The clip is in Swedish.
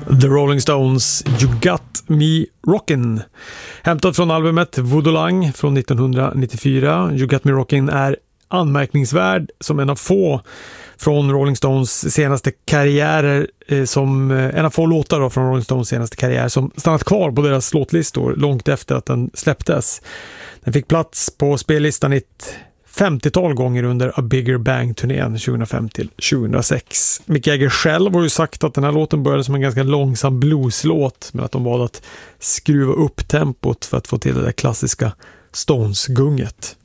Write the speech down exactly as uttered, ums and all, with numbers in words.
The Rolling Stones, You Got Me Rockin'. Hämtat från albumet Voodoo-Lang från nittonhundranittiofyra. You Got Me Rockin' är anmärkningsvärd som en av få från Rolling Stones senaste karriärer, eh, som eh, en av få låtar då från Rolling Stones senaste karriär som stannat kvar på deras låtlistor långt efter att den släpptes. Den fick plats på spellistan i ett femtiotal gånger under A Bigger Bang-turnén tjugohundrafem till tjugohundrasex. Mick Jagger själv har ju sagt att den här låten började som en ganska långsam blueslåt, men att de valde att skruva upp tempot för att få till det där klassiska Stones-gunget.